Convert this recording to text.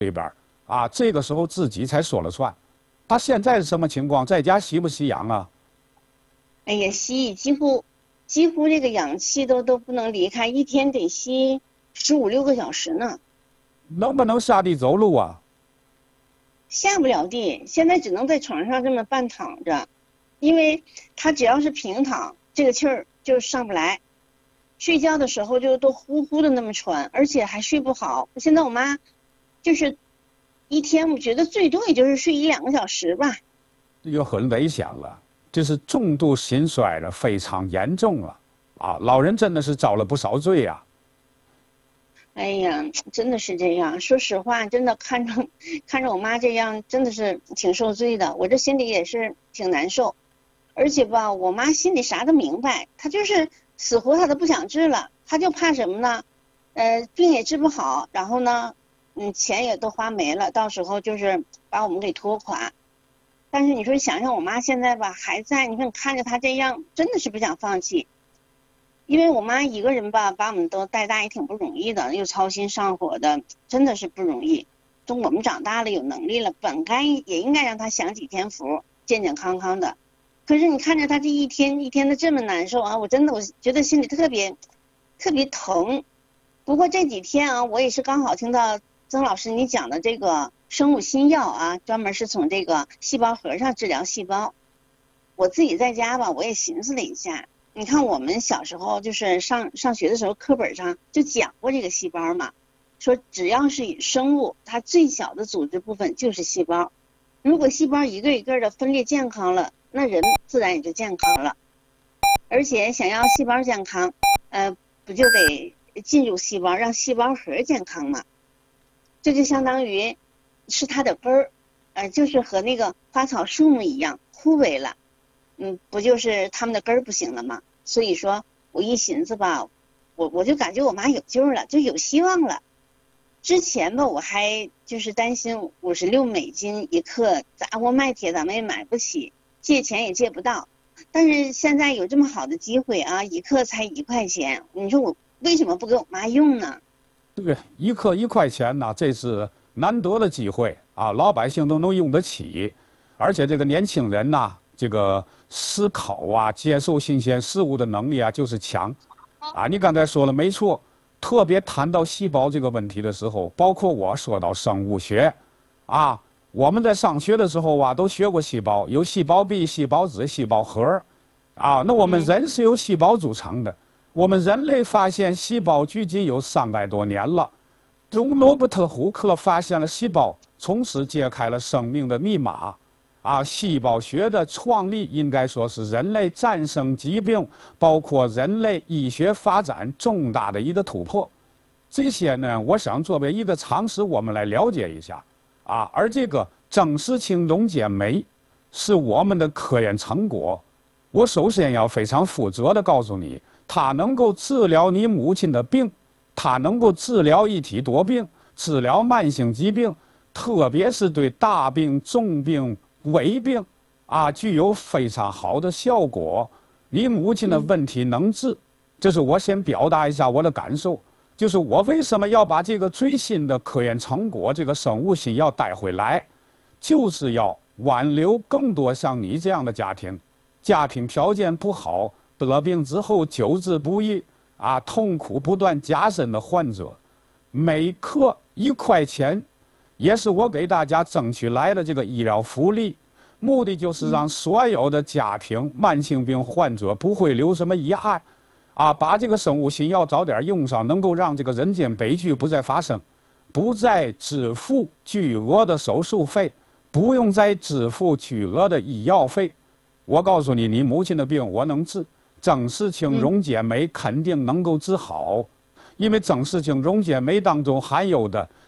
里边啊，这个时候自己才说了算。他现在是什么情况？在家吸不吸氧啊？ 哎呀，吸几乎这个氧气都不能离开，一天得吸15、16个小时呢。 能不能下地走路啊？ 下不了地，现在只能在床上这么半躺着，因为他只要是平躺，这个气儿就上不来。睡觉的时候就都呼呼的那么喘，而且还睡不好。现在我妈就是一天，我觉得最多也就是睡1、2个小时吧。 这就很危险了，这是重度心衰了，非常严重了啊！老人真的是遭了不少罪呀。 哎呀，真的是这样。说实话，真的看着我妈这样，真的是挺受罪的。我这心里也是挺难受。而且吧，我妈心里啥都明白，她就是死活她都不想治了，她就怕什么呢？病也治不好，然后呢，钱也都花没了，到时候就是把我们给拖垮。但是你说想想我妈现在吧还在，你看看着她这样，真的是不想放弃。因为我妈一个人吧，把我们都带大也挺不容易的，又操心上火的，真的是不容易。等我们长大了有能力了，本该也应该让她享几天福，健健康康的。可是你看着她这一天一天的这么难受啊，我觉得心里特别疼。不过这几天啊，我也是刚好听到曾老师你讲的这个生物新药啊，专门是从这个细胞核上治疗细胞。我自己在家吧，我也寻思了一下，你看我们小时候就是上学的时候，课本上就讲过这个细胞嘛，说只要是生物，它最小的组织部分就是细胞。如果细胞一个一个的分裂健康了，那人自然也就健康了。而且想要细胞健康，不就得进入细胞，让细胞核健康嘛？这就相当于是它的根儿，就是和那个花草树木一样枯萎了。不就是他们的根儿不行了吗？所以说我一寻思吧，我就感觉我妈有救了，就有希望了。之前吧，我还就是担心$56一克杂货卖铁咱们也买不起，借钱也借不到。但是现在有这么好的机会啊，一克才1块钱，你说我为什么不给我妈用呢？ 对，一克1块钱呢，这是难得的机会啊，老百姓都能用得起，而且这个年轻人呐，这个思考啊、接受新鲜事物的能力啊，就是强啊。你刚才说了没错，特别谈到细胞这个问题的时候，包括我说到生物学啊，我们在上学的时候啊，都学过细胞，有细胞壁、细胞质、细胞核啊。那我们人是由细胞组成的。我们人类发现细胞距今有300多年了，从罗伯特·胡克发现了细胞，从此揭开了生命的密码。啊，细胞学的创立应该说是人类战胜疾病，包括人类医学发展重大的一个突破。这些呢，我想作为一个常识，我们来了解一下。啊，而这个正视氢溶解酶是我们的科研成果。我首先要非常负责地告诉你。它能够治疗你母亲的病，它能够治疗一体多病，治疗慢性疾病，特别是对大病、重病、危病，啊，具有非常好的效果。你母亲的问题能治，这是我先表达一下我的感受。就是我为什么要把这个最新的科研成果，这个生物新药带回来，就是要挽留更多像你这样的家庭，家庭条件不好。得病之后救治不易啊，痛苦不断加深的患者，每克1块钱，也是我给大家争取来的这个医疗福利，目的就是让所有的家庭慢性病患者不会留什么遗憾，啊，把这个生物新药早点用上，能够让这个人间悲剧不再发生，不再支付巨额的手术费，不用再支付巨额的医药费。我告诉你，你母亲的病我能治。正视氢溶解酶肯定能够治好，因为正视氢溶解酶当中含有的